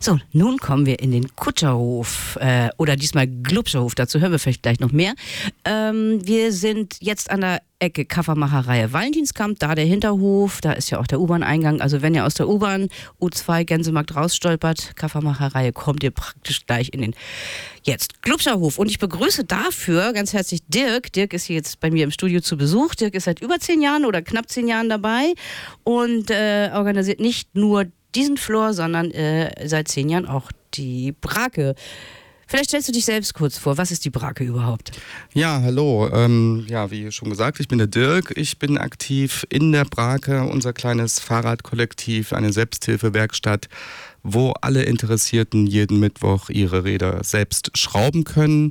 So, nun kommen wir in den Kutscherhof oder diesmal Glubscherhof, dazu hören wir vielleicht gleich noch mehr. Wir sind jetzt an der Ecke Kaffeemacherreihe Valentinskamp, da der Hinterhof, da ist ja auch der U-Bahn-Eingang. Also wenn ihr aus der U-Bahn U2 Gänsemarkt rausstolpert, Kaffeemacherreihe, kommt ihr praktisch gleich in den jetzt Glubscherhof. Und ich begrüße dafür ganz herzlich Dirk. Dirk ist hier jetzt bei mir im Studio zu Besuch. Dirk ist seit über 10 Jahren oder knapp 10 Jahren dabei und organisiert nicht nur diesen Floor, sondern seit 10 Jahren auch die Brake. Vielleicht stellst du dich selbst kurz vor. Was ist die Brake überhaupt? Ja, hallo. Wie schon gesagt, ich bin der Dirk. Ich bin aktiv in der Brake, unser kleines Fahrradkollektiv, eine Selbsthilfewerkstatt, wo alle Interessierten jeden Mittwoch ihre Räder selbst schrauben können.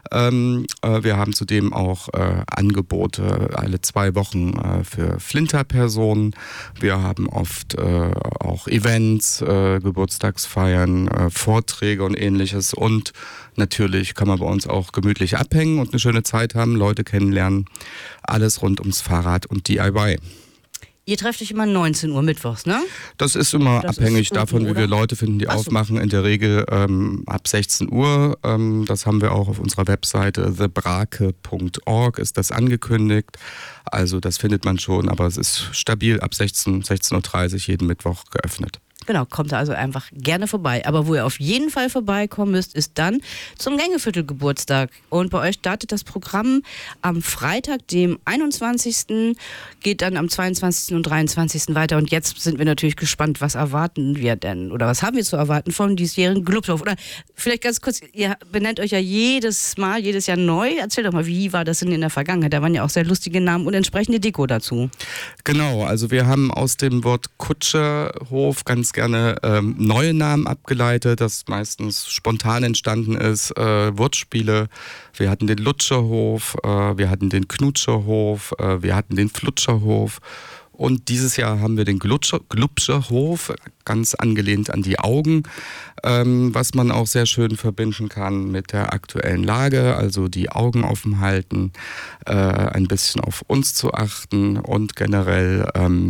Wir haben zudem auch Angebote alle 2 Wochen für Flinterpersonen. Wir haben oft auch Events, Geburtstagsfeiern, Vorträge und ähnliches. Und natürlich kann man bei uns auch gemütlich abhängen und eine schöne Zeit haben, Leute kennenlernen. Alles rund ums Fahrrad und DIY. Ihr trefft euch immer 19 Uhr mittwochs, ne? Das ist immer abhängig davon, wie wir Leute finden, die aufmachen. In der Regel ab 16 Uhr. Das haben wir auch auf unserer Webseite thebrake.org ist das angekündigt. Also das findet man schon, aber es ist stabil ab 16:30 Uhr jeden Mittwoch geöffnet. Genau, kommt da also einfach gerne vorbei. Aber wo ihr auf jeden Fall vorbeikommen müsst, ist dann zum Gängeviertel-Geburtstag. Und bei euch startet das Programm am Freitag, dem 21., geht dann am 22. und 23. weiter. Und jetzt sind wir natürlich gespannt, was erwarten wir denn oder was haben wir zu erwarten vom diesjährigen Glubscherhof? Oder vielleicht ganz kurz, ihr benennt euch ja jedes Jahr neu. Erzähl doch mal, wie war das denn in der Vergangenheit? Da waren ja auch sehr lustige Namen und entsprechende Deko dazu. Genau, also wir haben aus dem Wort Kutscherhof ganz gerne neue Namen abgeleitet, das meistens spontan entstanden ist. Wortspiele. Wir hatten den Lutscherhof, wir hatten den Knutscherhof, wir hatten den Flutscherhof. Und dieses Jahr haben wir den Glubscherhof, ganz angelehnt an die Augen, was man auch sehr schön verbinden kann mit der aktuellen Lage, also die Augen offen halten, ein bisschen auf uns zu achten und generell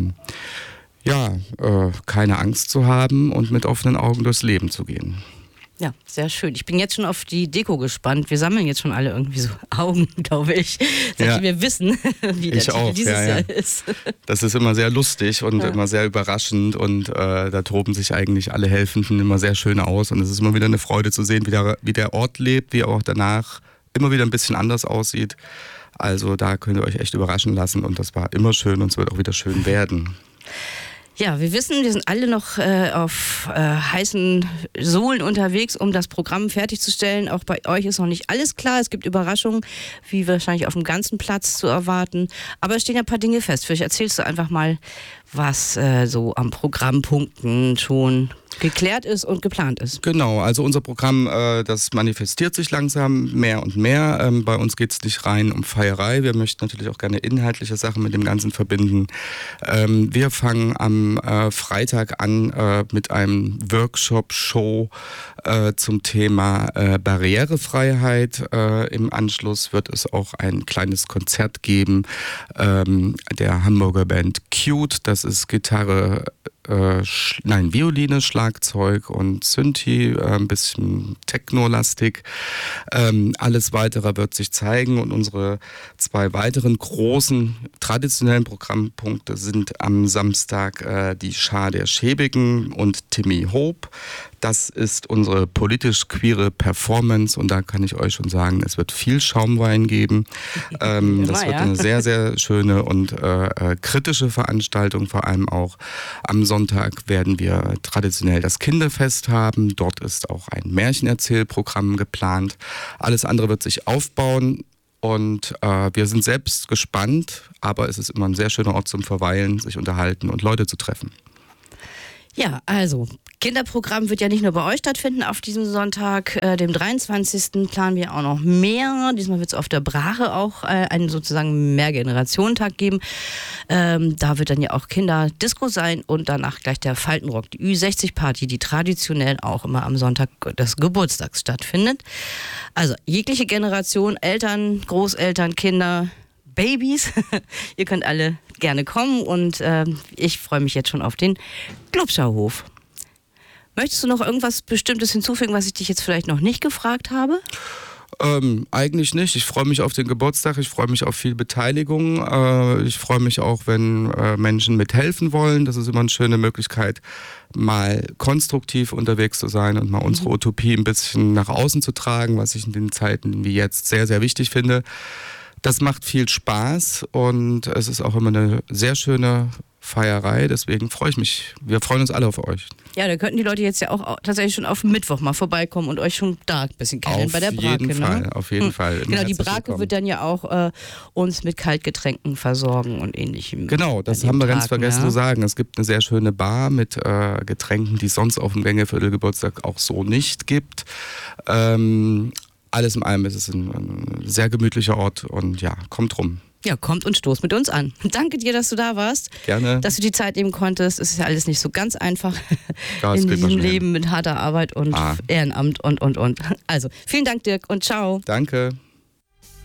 keine Angst zu haben und mit offenen Augen durchs Leben zu gehen. Ja, sehr schön. Ich bin jetzt schon auf die Deko gespannt. Wir sammeln jetzt schon alle irgendwie so Augen, glaube ich, damit wir wissen, wie der Titel dieses Jahr ist. Das ist immer sehr lustig und immer sehr überraschend und da toben sich eigentlich alle Helfenden immer sehr schön aus und es ist immer wieder eine Freude zu sehen, wie der Ort lebt, wie er auch danach immer wieder ein bisschen anders aussieht. Also da könnt ihr euch echt überraschen lassen und das war immer schön und es wird auch wieder schön werden. Ja, wir wissen, wir sind alle noch auf heißen Sohlen unterwegs, um das Programm fertigzustellen. Auch bei euch ist noch nicht alles klar. Es gibt Überraschungen, wie wahrscheinlich auf dem ganzen Platz zu erwarten. Aber es stehen ja ein paar Dinge fest. Vielleicht erzählst du einfach mal, was so am Programmpunkten schon geklärt ist und geplant ist. Genau, also unser Programm, das manifestiert sich langsam mehr und mehr. Bei uns geht es nicht rein um Feierei. Wir möchten natürlich auch gerne inhaltliche Sachen mit dem Ganzen verbinden. Wir fangen am Freitag an mit einem Workshop-Show zum Thema Barrierefreiheit. Im Anschluss wird es auch ein kleines Konzert geben der Hamburger Band Cute. Das ist Gitarre, Violine, Schlagzeug und Synthi, ein bisschen Techno-lastig. Alles Weitere wird sich zeigen und unsere 2 weiteren großen traditionellen Programmpunkte sind am Samstag die Schar der Schäbigen und Timmy Hope. Das ist unsere politisch-queere Performance und da kann ich euch schon sagen, es wird viel Schaumwein geben. Das wird eine sehr, sehr schöne und kritische Veranstaltung, vor allem auch am Sonntag werden wir traditionell das Kinderfest haben. Dort ist auch ein Märchenerzählprogramm geplant. Alles andere wird sich aufbauen und wir sind selbst gespannt, aber es ist immer ein sehr schöner Ort zum Verweilen, sich unterhalten und Leute zu treffen. Ja, also Kinderprogramm wird ja nicht nur bei euch stattfinden auf diesem Sonntag, dem 23. planen wir auch noch mehr. Diesmal wird es auf der Brache auch einen sozusagen Mehrgenerationentag geben. Da wird dann ja auch Kinderdisco sein und danach gleich der Faltenrock, die Ü60-Party, die traditionell auch immer am Sonntag des Geburtstags stattfindet. Also jegliche Generation, Eltern, Großeltern, Kinder, Babys, ihr könnt alle gerne kommen und ich freue mich jetzt schon auf den Glubscherhof. Möchtest du noch irgendwas Bestimmtes hinzufügen, was ich dich jetzt vielleicht noch nicht gefragt habe? Eigentlich nicht. Ich freue mich auf den Geburtstag, ich freue mich auf viel Beteiligung. Ich freue mich auch, wenn Menschen mithelfen wollen. Das ist immer eine schöne Möglichkeit, mal konstruktiv unterwegs zu sein und mal unsere Utopie ein bisschen nach außen zu tragen, was ich in den Zeiten wie jetzt sehr, sehr wichtig finde. Das macht viel Spaß und es ist auch immer eine sehr schöne Feierei, deswegen freue ich mich. Wir freuen uns alle auf euch. Ja, da könnten die Leute jetzt ja auch tatsächlich schon auf Mittwoch mal vorbeikommen und euch schon da ein bisschen kennenlernen bei der Brake. Auf jeden Fall. Genau, die Brake wird dann ja auch uns mit Kaltgetränken versorgen und ähnlichem. Genau, das haben wir ganz vergessen zu sagen. Es gibt eine sehr schöne Bar mit Getränken, die es sonst auf dem Wengeviertel-Geburtstag auch so nicht gibt. Alles in allem ist es ein sehr gemütlicher Ort und ja, kommt rum. Ja, kommt und stoßt mit uns an. Danke dir, dass du da warst. Gerne. Dass du die Zeit nehmen konntest. Es ist ja alles nicht so ganz einfach ja, in diesem Leben mit harter Arbeit und Ehrenamt und. Also, vielen Dank, Dirk, und ciao. Danke.